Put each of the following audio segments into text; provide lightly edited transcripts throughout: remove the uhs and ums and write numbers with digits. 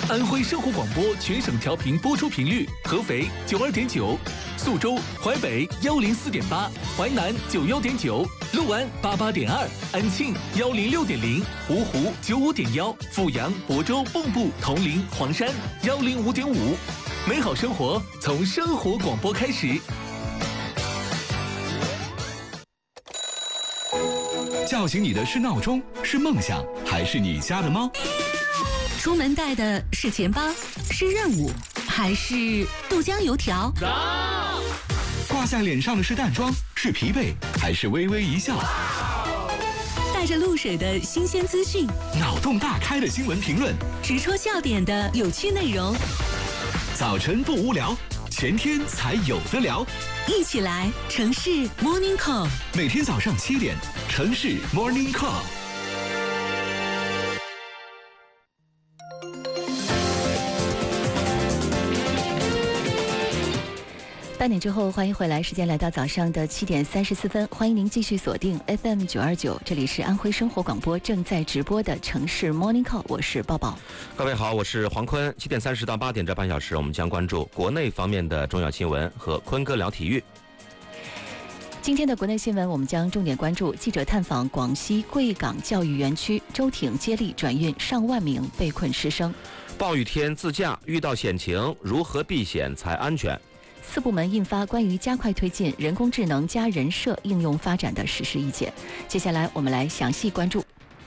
安徽生活广播全省调频播出频率：合肥92.9，宿州、淮北104.8，淮南91.9，六安88.2，安庆106.0，芜湖95.1，阜阳、亳州、蚌埠、铜陵、黄山105.5。美好生活从生活广播开始。 叫醒你的是闹钟，是梦想，还是你家的猫？ 出门带的是钱包，是任务，还是豆浆油条？ 挂在脸上的是淡妆，是疲惫，还是微微一笑？ 带着露水的新鲜资讯， 脑洞大开的新闻评论， 直戳笑点的有趣内容。 早晨不无聊，前天才有的聊。 一起来城市 Morning Call， 每天早上7点，城市 Morning Call。 8点之后，欢迎回来，时间来到早上的7点34分，欢迎您继续锁定 FM 929，这里是安徽生活广播正在直播的城市 Morning Call， 我是抱抱。 各位好，我是黄坤。7点30到8点这半小时，我们将关注国内方面的重要新闻和坤哥聊体育。 今天的国内新闻，我们将重点关注记者探访广西贵港教育园区，舟艇接力转运上万名被困师生。 暴雨天自驾遇到险情，如何避险才安全 ？4部门印发关于加快推进人工智能加人社应用发展的实施意见。接下来我们来详细关注。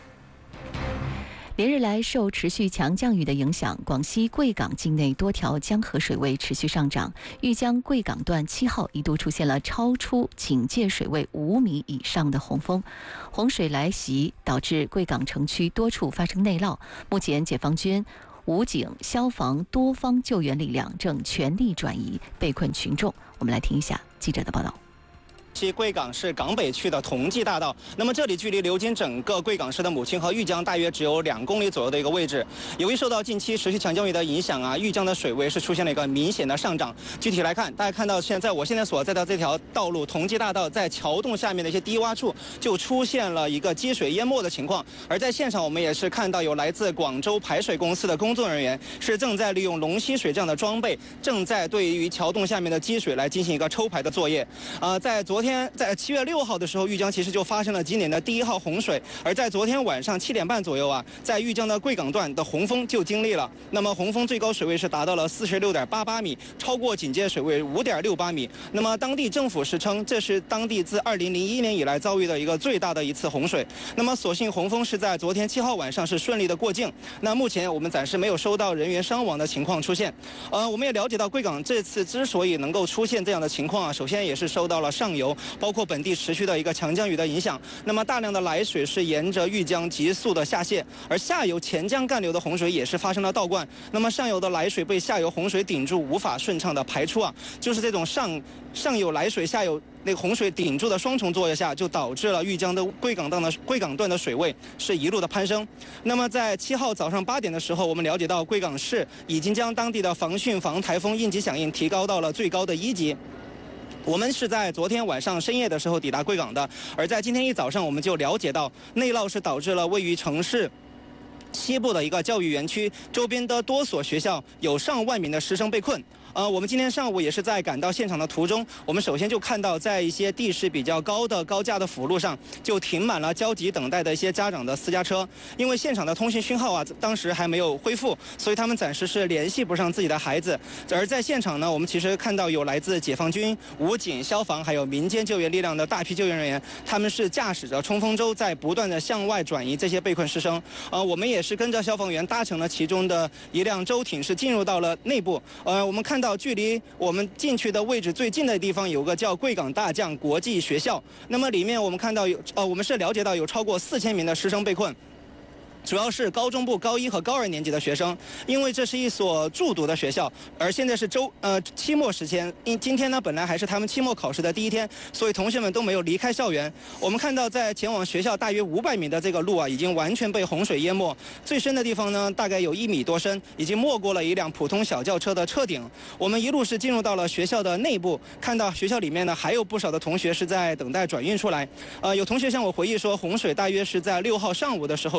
连日来受持续强降雨的影响，广西贵港境内多条江河水位持续上涨，豫江贵港段7号一度出现了超出警戒水位5米以上的洪峰，洪水来袭导致贵港城区多处发生内涝，目前解放军、武警、消防多方救援力量正全力转移被困群众。我们来听一下记者的报道。 贵港市港北区的同济大道，那么这里距离流经整个贵港市的母亲河豫江大约只有2公里左右的一个位置。由于受到近期持续强降雨的影响啊，豫江的水位是出现了一个明显的上涨。具体来看，大家看到我现在所在的这条道路同济大道，在桥洞下面的一些低洼处就出现了一个积水淹没的情况。而在现场，我们也是看到有来自广州排水公司的工作人员是正在利用龙吸水这样的装备，正在对于桥洞下面的积水来进行一个抽排的作业。在7月6号的时候，豫江其实就发生了今年的第1号洪水，而在昨天晚上7点半左右啊，在豫江的贵港段的洪峰就经历了，那么洪峰最高水位是达到了46.88米，超过警戒水位5.68米。那么当地政府是称，这是当地自2001年以来遭遇的一个最大的一次洪水。那么所幸洪峰是在昨天7号晚上是顺利的过境，那目前我们暂时没有收到人员伤亡的情况出现。我们也了解到贵港这次之所以能够出现这样的情况啊，首先也是受到了上游包括本地持续的一个强降雨的影响，那么大量的来水是沿着豫江急速的下泄，而下游钱江干流的洪水也是发生了倒灌，那么上游的来水被下游洪水顶住，无法顺畅的排出啊，就是这种上游来水，下游那个洪水顶住的双重作用下，就导致了豫江的贵港段的水位是一路的攀升。那么在7号早上8点的时候，我们了解到贵港市已经将当地的防汛防台风应急响应提高到了最高的1级。我们是在昨天晚上深夜的时候抵达贵港的，而在今天一早上，我们就了解到内涝是导致了位于城市西部的一个教育园区周边的多所学校有上万名的师生被困。我们今天上午也是在赶到现场的途中，我们首先就看到在一些地势比较高的高架的辅路上就停满了焦急等待的一些家长的私家车，因为现场的通讯讯号啊当时还没有恢复，所以他们暂时是联系不上自己的孩子。而在现场呢，我们其实看到有来自解放军、武警、消防还有民间救援力量的大批救援人员，他们是驾驶着冲锋舟在不断的向外转移这些被困师生。我们也是跟着消防员搭乘了其中的一辆舟艇，是进入到了内部。我们看到距离我们进去的位置最近的地方有个叫贵港大将国际学校，那么里面我们看到我们是了解到有超过4000名的师生被困。主要是高中部高1和高2年级的学生，因为这是一所住读的学校，而现在是期末时间，今天呢本来还是他们期末考试的第1天，所以同学们都没有离开校园。我们看到在前往学校大约500米的这个路啊，已经完全被洪水淹没，最深的地方呢大概有1米多深，已经没过了一辆普通小轿车的车顶。我们一路是进入到了学校的内部，看到学校里面呢还有不少的同学是在等待转运出来。有同学向我回忆说，洪水大约是在6号上午的时候出现的。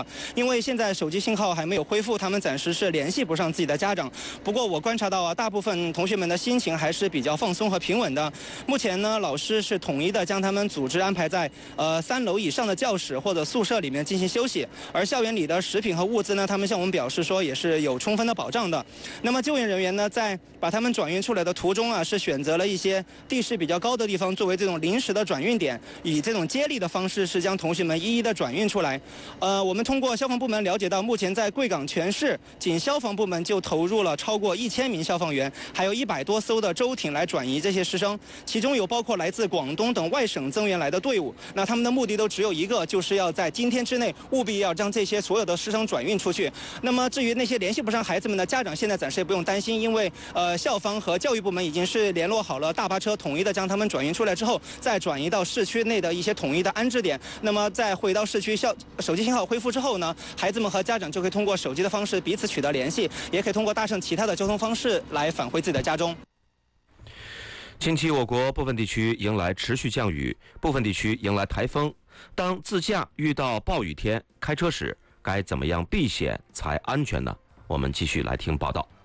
因为现在手机信号还没有恢复，他们暂时是联系不上自己的家长。不过我观察到大部分同学们的心情还是比较放松和平稳的。目前呢，老师是统一的将他们组织安排在3楼以上的教室或者宿舍里面进行休息，而校园里的食品和物资呢，他们向我们表示说也是有充分的保障的。那么救援人员呢，在把他们转运出来的途中是选择了一些地势比较高的地方作为这种临时的转运点，以这种接力的方式是将同学们一一的转运出来。我们通过消防部门了解到，目前在贵港全市仅消防部门就投入了超过1000名消防员，还有100多艘的舟艇来转移这些师生，其中有包括来自广东等外省增援来的队伍。那他们的目的都只有一个，就是要在今天之内务必要将这些所有的师生转运出去。那么至于那些联系不上孩子们的家长，现在暂时也不用担心，因为校方和教育部门已经是联络好了大巴车，统一的将他们转运出来之后，再转移到市区内的一些统一的安置点。那么在回到市区手机信号恢复之后呢，孩子们和家长就可以通过手机的方式彼此取得联系，也可以通过搭乘其他的交通方式来返回自己的家中。 近期我国部分地区迎来持续降雨，部分地区迎来台风。当自驾遇到暴雨天开车时，该怎么样避险才安全呢？我们继续来听报道。